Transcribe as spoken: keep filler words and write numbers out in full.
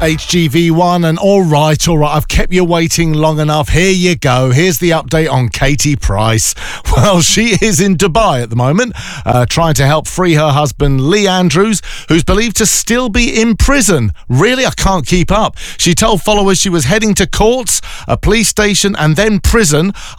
H G V one, and all right, all right, I've kept you waiting long enough. Here you go. Here's the update on Katie Price. Well, she is in Dubai at the moment, uh, trying to help free her husband, Lee Andrews, who's believed to still be in prison. Really, I can't keep up. She told followers she was heading to courts, a police station, and then prison